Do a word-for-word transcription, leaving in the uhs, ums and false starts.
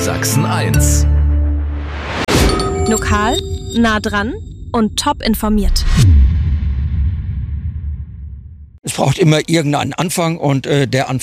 Sachsen eins. Lokal, nah dran und top informiert. Es braucht immer irgendeinen Anfang und äh, der Anfang